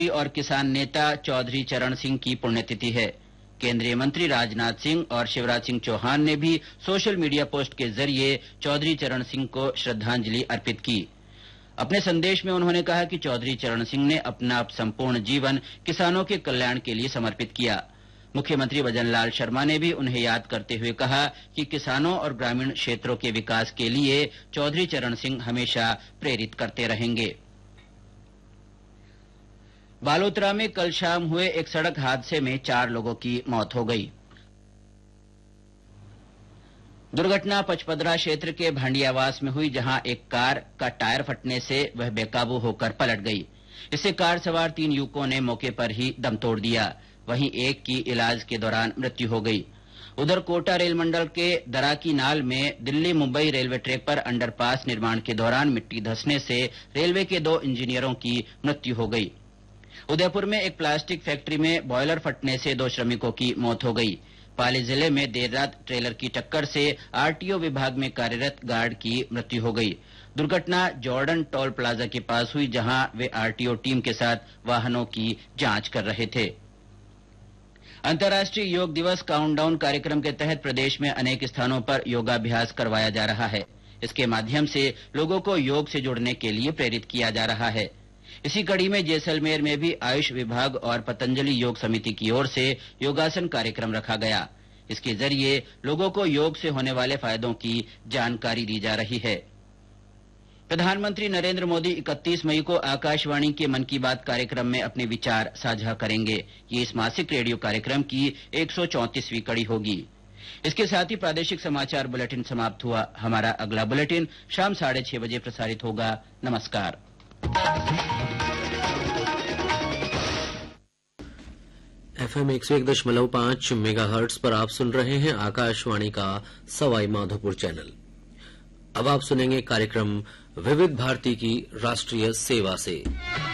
और किसान नेता चौधरी चरण सिंह की पुण्यतिथि है। केंद्रीय मंत्री राजनाथ सिंह और शिवराज सिंह चौहान ने भी सोशल मीडिया पोस्ट के जरिए चौधरी चरण सिंह को श्रद्धांजलि अर्पित की। अपने संदेश में उन्होंने कहा कि चौधरी चरण सिंह ने अपना संपूर्ण जीवन किसानों के कल्याण के लिए समर्पित किया। मुख्यमंत्री भजनलाल शर्मा ने भी उन्हें याद करते हुए कहा कि किसानों और ग्रामीण क्षेत्रों के विकास के लिए चौधरी चरण सिंह हमेशा प्रेरित करते रहेंगे। बालोतरा में कल शाम हुए एक सड़क हादसे में 4 लोगों की मौत हो गई। दुर्घटना पचपदरा क्षेत्र के भांडियावास में हुई, जहां एक कार का टायर फटने से वह बेकाबू होकर पलट गई। इससे कार सवार 3 युवकों ने मौके पर ही दम तोड़ दिया। वहीं एक की इलाज के दौरान मृत्यु हो गई। उधर कोटा रेल मंडल के दराकी नाल में दिल्ली मुंबई रेलवे ट्रैक पर अंडरपास निर्माण के दौरान मिट्टी धंसने से रेलवे के 2 इंजीनियरों की मृत्यु हो गई। उदयपुर में एक प्लास्टिक फैक्ट्री में बॉयलर फटने से 2 श्रमिकों की मौत हो गई। पाली जिले में देर रात ट्रेलर की टक्कर से आरटीओ विभाग में कार्यरत गार्ड की मृत्यु हो गई। दुर्घटना जॉर्डन टोल प्लाजा के पास हुई, जहां वे आरटीओ टीम के साथ वाहनों की जांच कर रहे थे। अंतर्राष्ट्रीय योग दिवस काउंटडाउन कार्यक्रम के तहत प्रदेश में अनेक स्थानों पर योगाभ्यास करवाया जा रहा है। इसके माध्यम से लोगों को योग से जुड़ने के लिए प्रेरित किया जा रहा है। इसी कड़ी में जैसलमेर में भी आयुष विभाग और पतंजलि योग समिति की ओर से योगासन कार्यक्रम रखा गया। इसके जरिए लोगों को योग से होने वाले फायदों की जानकारी दी जा रही है। प्रधानमंत्री नरेंद्र मोदी 31 मई को आकाशवाणी के मन की बात कार्यक्रम में अपने विचार साझा करेंगे। ये इस मासिक रेडियो कार्यक्रम की 134वीं कड़ी होगी। इसके साथ ही प्रादेशिक समाचार बुलेटिन समाप्त हुआ। हमारा अगला बुलेटिन शाम 6:30 बजे प्रसारित होगा। नमस्कार। FM 101.5 मेगाहर्ट्ज पर आप सुन रहे हैं आकाशवाणी का सवाई माधोपुर चैनल। अब आप सुनेंगे कार्यक्रम विविध भारती की राष्ट्रीय सेवा से।